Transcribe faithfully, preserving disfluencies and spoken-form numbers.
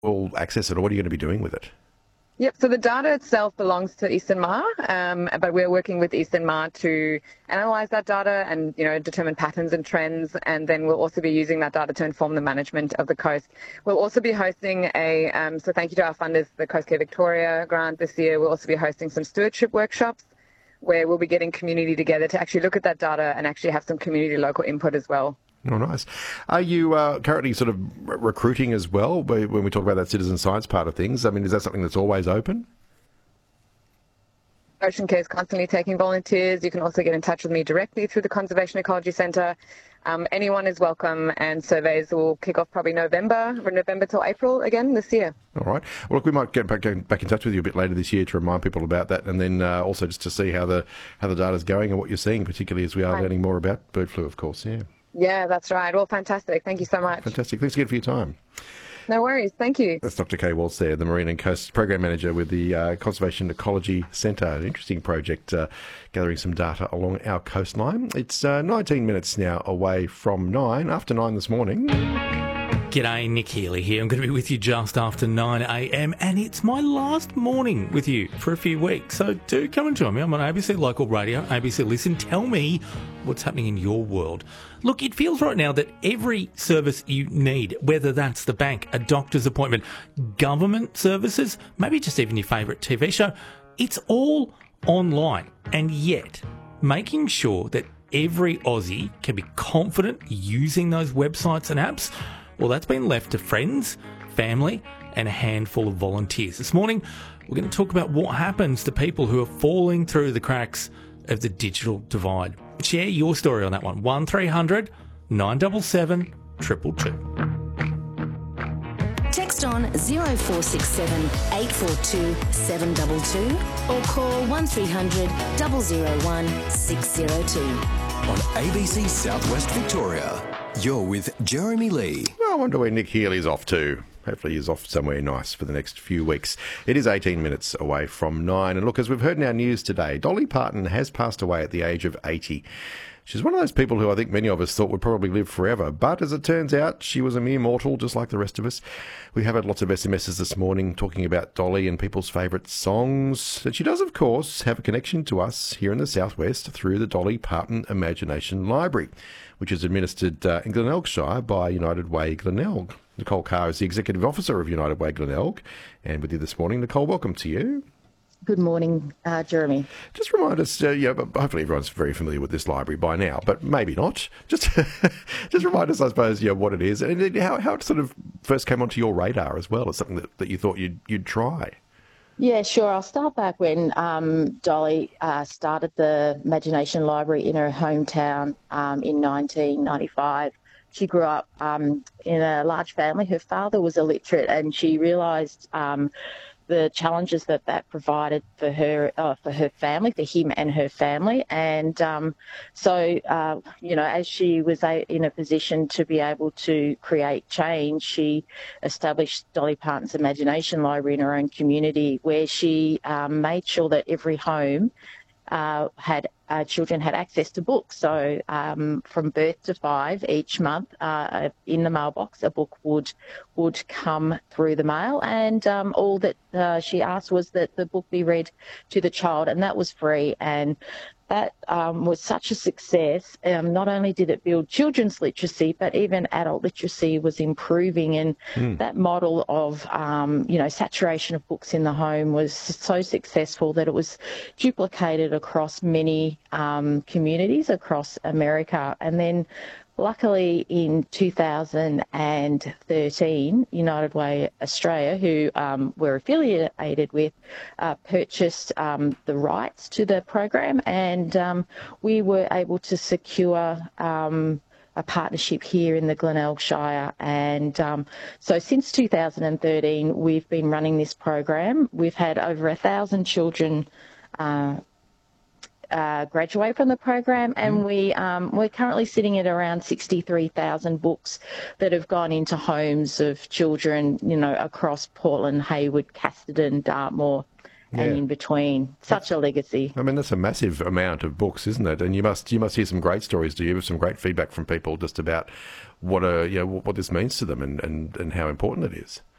will access it, or what are you going to be doing with it? Yep, so the data itself belongs to Eastern Mar, um, but we're working with Eastern Mar to analyse that data and, you know, determine patterns and trends, and then we'll also be using that data to inform the management of the coast. We'll also be hosting a, um, so thank you to our funders, the Coast Care Victoria grant this year. We'll also be hosting some stewardship workshops where we'll be getting community together to actually look at that data and actually have some community local input as well. Oh, nice. Are you uh, currently sort of recruiting as well when we talk about that citizen science part of things? I mean, is that something that's always open? Ocean Care is constantly taking volunteers. You can also get in touch with me directly through the Conservation Ecology Centre. Um, anyone is welcome, and surveys will kick off probably November, from November till April again this year. All right. Well, look, we might get back, get back in touch with you a bit later this year to remind people about that, and then uh, also just to see how the how the data's going and what you're seeing, particularly as we are right. learning more about bird flu, of course. Yeah. Yeah, that's right. Well, fantastic. Thank you so much. Fantastic. Thanks again for your time. No worries. Thank you. That's Doctor Kay Waltz there, the Marine and Coast Program Manager with the uh, Conservation Ecology Centre. An interesting project uh, gathering some data along our coastline. It's uh, nineteen minutes now away from nine, after nine this morning. G'day, Nick Healy here. I'm going to be with you just after nine a m and it's my last morning with you for a few weeks. So do come and join me. I'm on A B C Local Radio, A B C Listen. Tell me what's happening in your world. Look, it feels right now that every service you need, whether that's the bank, a doctor's appointment, government services, maybe just even your favourite T V show, it's all online. And yet, making sure that every Aussie can be confident using those websites and apps, well, that's been left to friends, family, and a handful of volunteers. This morning, we're going to talk about what happens to people who are falling through the cracks of the digital divide. Share your story on that one. one three hundred nine seven seven two two two. Text on oh four six seven eight four two seven two two or call one three hundred zero zero one six zero two. On A B C Southwest Victoria, you're with Jeremy Lee. Well, I wonder where Nick Healy's off to. Hopefully he's off somewhere nice for the next few weeks. It is eighteen minutes away from nine. And look, as we've heard in our news today, Dolly Parton has passed away at the age of eighty. She's one of those people who I think many of us thought would probably live forever. But as it turns out, she was a mere mortal, just like the rest of us. We have had lots of S M Ses this morning talking about Dolly and people's favourite songs. And she does, of course, have a connection to us here in the Southwest through the Dolly Parton Imagination Library, which is administered uh, in Glenelgshire by United Way Glenelg. Nicole Carr is the Executive Officer of United Way Glenelg. And with you this morning, Nicole, welcome to you. Good morning, uh, Jeremy. Just remind us, uh, yeah, hopefully everyone's very familiar with this library by now, but maybe not. Just just remind us, I suppose, yeah, what it is and how, how it sort of first came onto your radar as well as something that, that you thought you'd, you'd try. Yeah, sure. I'll start back when um, Dolly uh, started the Imagination Library in her hometown um, in nineteen ninety-five. She grew up um, in a large family. Her father was illiterate, and she realised um, the challenges that that provided for her, uh, for her family, for him and her family. And um, so, uh, you know, as she was a, in a position to be able to create change, she established Dolly Parton's Imagination Library in her own community, where she um, made sure that every home uh, had uh, children had access to books. So um, from birth to five each month, uh, in the mailbox, a book would would come through the mail, and um, all that uh, she asked was that the book be read to the child, and that was free. And that um, was such a success. Um, not only did it build children's literacy, but even adult literacy was improving. And mm. that model of, um, you know, saturation of books in the home was so successful that it was duplicated across many um, communities across America. And then luckily, in two thousand thirteen, United Way Australia, who um, we're affiliated with, uh, purchased um, the rights to the program, and um, we were able to secure um, a partnership here in the Glenelgshire. And um, so since two thousand thirteen, we've been running this program. We've had over a thousand children uh, Uh, graduate from the program, and we, um, we're currently sitting at around sixty-three thousand books that have gone into homes of children, you know, across Portland, Hayward, Casterton, Dartmoor, yeah. and in between. Such that's, a legacy. I mean, that's a massive amount of books, isn't it? And you must you must hear some great stories, do you? With some great feedback from people just about what a you know what this means to them and, and, and how important it is.